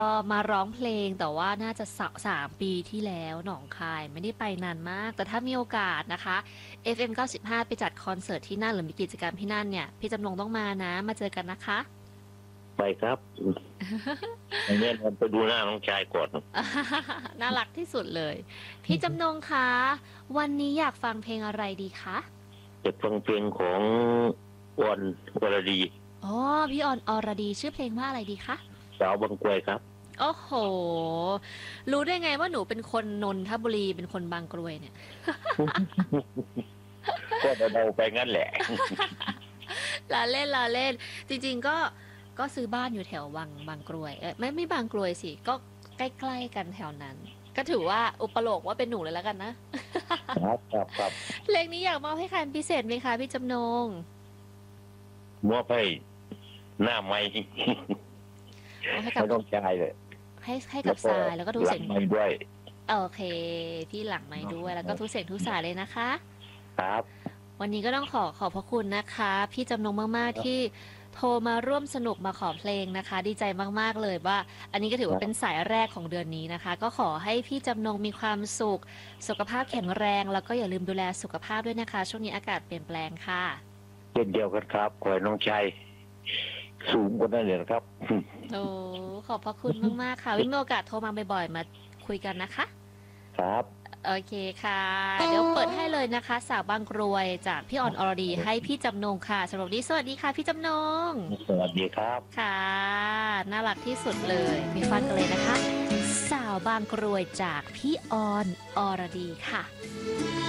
ก็มาร้องเพลงแต่ว่าน่าจะ3 ปีที่แล้วหนองคายไม่ได้ไปนานมากแต่ถ้ามีโอกาสนะคะ FM 95ไปจัดคอนเสิร์ตที่นั่นหรือมีกิจกรรมที่นั่นเนี่ยพี่จำนงต้องมานะมาเจอกันนะคะไปครับอย่างนี้เราไปดูหน้าน้องชายก่อนน่ารักที่สุดเลยพี่จำนงคะวันนี้อยากฟังเพลงอะไรดีคะจะฟังเพลงของออนวรดีอ๋อพี่ออนอรดีชื่อเพลงว่าอะไรดีคะสาวบางกรวยครับโอ้โหรู้ได้ไงว่าหนูเป็นคนนนทบุรีเป็นคนบางกรวยเนี่ยก็เดาๆไปงั้นแหละลาเล่นจริงๆก็ซื้อบ้านอยู่แถวบางกรวยไม่บางกรวยสิก็ใกล้ๆกันแถวนั้นก็ถือว่าอุปโลกว่าเป็นหนูเลยแล้วกันนะครับเพลงนี้อยากมอบให้ใครเป็นพิเศษไหมคะพี่จำนงมอบให้หน้าไม้มอบให้ไม่ต้องชายเลยให้กับทรายแล้วก็ทุกหลัเสียงงไม้ด้วยโอเคพี่หลังไม้ด้วยแล้วก็ทุกเสียงทุกสายเลยนะคะครับวันนี้ก็ต้องขอบพระคุณนะคะพี่จำนงมากๆที่โทรมาร่วมสนุกมาขอเพลงนะคะดีใจมากๆเลยว่าอันนี้ก็ถือว่าเป็นสายแรกของเดือนนี้นะคะก็ขอให้พี่จำนงมีความสุขสุขภาพแข็งแรงแล้วก็อย่าลืมดูแลสุขภาพด้วยนะคะช่วงนี้อากาศเปลี่ยนแปลงค่ะเช่นเดียวกันครับขอให้น้องชายสูงกว่านั้นเลยนะครับโอ้ขอบพระคุณมากๆค่ะวิมีโอกาสโทรมาบ่อยๆมาคุยกันนะคะครับโอเคค่ะเดี๋ยวเปิดให้เลยนะคะสาวบางกรวยจากพี่ออนอรดีให้พี่จำนงค่ะสำหรับวันนี้สวัสดีค่ะพี่จำนงสวัสดีครับค่ะน่ารักที่สุดเลยมีฟังกันเลยนะคะสาวบางกรวยจากพี่ออนอรดีค่ะ